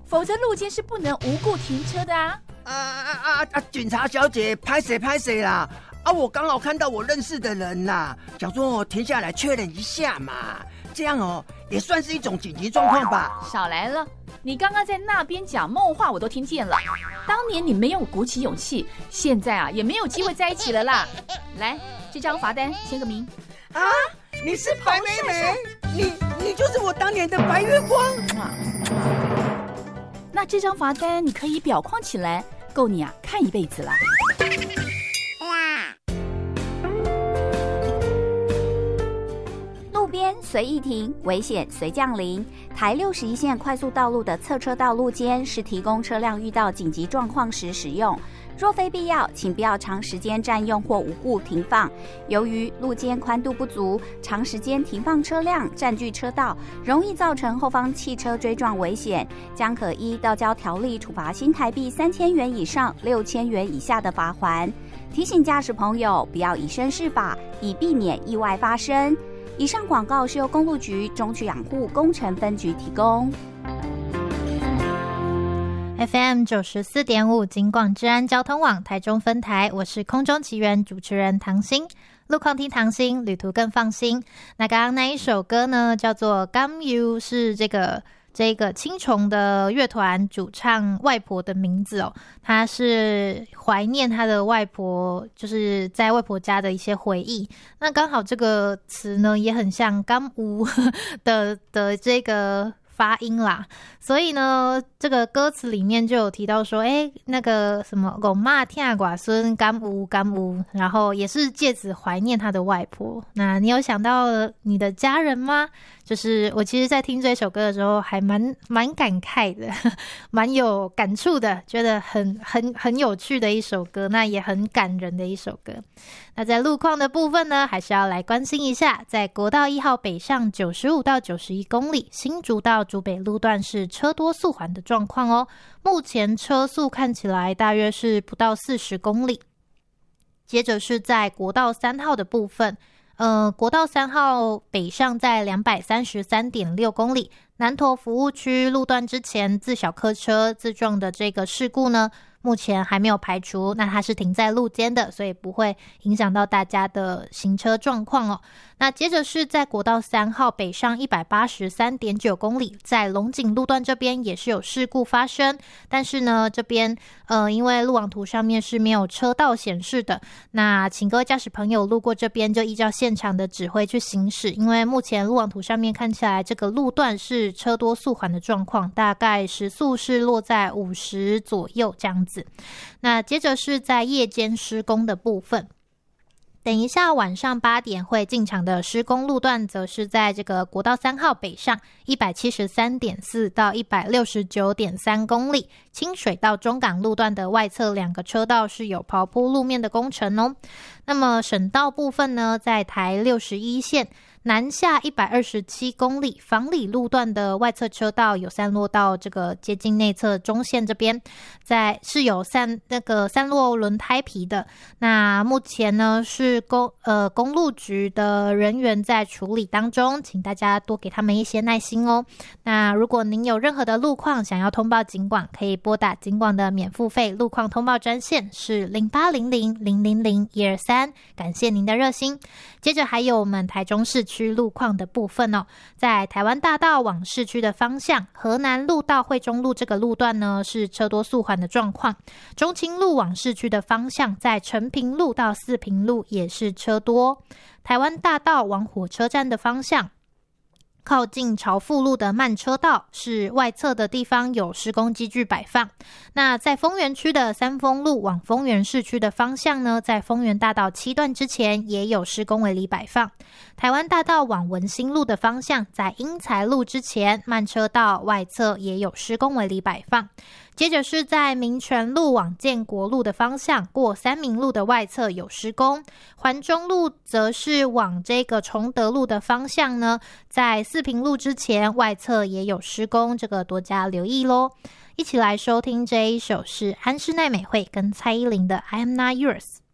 否则路肩是不能无故停车的啊！ 警察小姐，拍谁啦！我刚好看到我认识的人啦，想说停下来确认一下嘛，这样也算是一种紧急状况吧。 少来了，你刚刚在那边讲梦话我都听见了。当年你没有鼓起勇气，现在也没有机会在一起了啦。来，这张罚单签个名。 你是白妹妹，你就是我当年的白月光。 那这张罚单你可以裱框起来，够你看一辈子了。 路边随意停，危险随降临。台61线快速道路的侧车道路肩是提供车辆遇到紧急状况时使用，若非必要，请不要长时间占用或无故停放。由于路肩宽度不足，长时间停放车辆占据车道，容易造成后方汽车追撞危险，将可依道交条例处罚新台币3000元以上6000元以下的罚锾。提醒驾驶朋友不要以身试法，以避免意外发生。以上广告是由公路局中区养护工程分局提供。 FM 94.5警广治安交通网台中分台，我是空中奇缘主持人唐心。路况听唐心，旅途更放心。那刚刚那一首歌呢，叫做《Gam You》，是这个青虫的乐团主唱外婆的名字哦。他是怀念他的外婆，就是在外婆家的一些回忆。那刚好这个词呢，也很像甘乌的这个发音啦，所以呢，这个歌词里面就有提到说，那个什么公妈听寡孙甘乌，然后也是借此怀念他的外婆。那你有想到你的家人吗？就是我其实在听这首歌的时候还蛮感慨的，蛮有感触的，觉得很有趣的一首歌，那也很感人的一首歌。那在路况的部分呢，还是要来关心一下，在国道1号北上95到91公里，新竹到竹北路段是车多速缓的状况哦。目前车速看起来大约是不到40公里。接着是在国道3号的部分，国道3号北上在233.6公里，南投服务区路段之前自小客车自撞的这个事故呢，目前还没有排除，那它是停在路肩的，所以不会影响到大家的行车状况哦。那接着是在国道3号北上183.9公里，在龙井路段这边也是有事故发生，但是呢这边因为路网图上面是没有车道显示的，那请各位驾驶朋友路过这边就依照现场的指挥去行驶，因为目前路网图上面看起来这个路段是车多速缓的状况，大概时速是落在50左右这样子。那接着是在夜间施工的部分，等一下晚上8点会进场的施工路段，则是在这个国道3号北上173.4到169.3公里，清水到中港路段的外侧2个车道是有刨铺路面的工程哦。那么省道部分呢，在台61线南下127公里，房里路段的外侧车道有散落到这个接近内侧中线这边，是有散落轮胎皮的。那目前呢是公路局的人员在处理当中，请大家多给他们一些耐心哦。那如果您有任何的路况想要通报警广，可以拨打警广的免付费路况通报专线是0800000123，感谢您的热心。接着还有我们台中市区路况的部分哦，在台湾大道往市区的方向，河南路到惠中路这个路段呢是车多速缓的状况，中清路往市区的方向，在成平路到四平路也是车多，台湾大道往火车站的方向，靠近朝富路的慢车道是外侧的地方有施工机具摆放。那在丰原区的三丰路往丰原市区的方向呢，在丰原大道7段之前也有施工围篱摆放。台湾大道往文心路的方向，在英才路之前慢车道外侧也有施工围篱摆放。接着是在民权路往建国路的方向，过三民路的外侧有施工。环中路则是往这个崇德路的方向呢，在四平路之前外侧也有施工，这个多加留意咯。一起来收听这一首是安室奈美惠跟蔡依林的 I Am Not Yours。